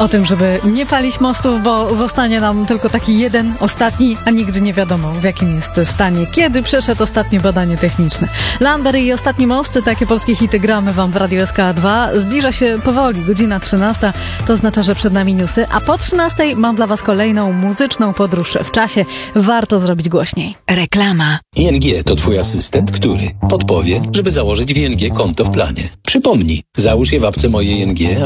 O tym, żeby nie palić mostów, bo zostanie nam tylko taki jeden, ostatni, a nigdy nie wiadomo, w jakim jest stanie, kiedy przeszedł ostatnie badanie techniczne. Lander i Ostatnie mosty, takie polskie hity gramy wam w Radiu SK2. Zbliża się powoli, godzina 13, to oznacza, że przed nami newsy, a po 13 mam dla was kolejną muzyczną podróż w czasie. Warto zrobić głośniej. Reklama. ING to twój asystent, który podpowie, żeby założyć w ING konto w planie. Przypomnij, załóż je w apce Moje ING,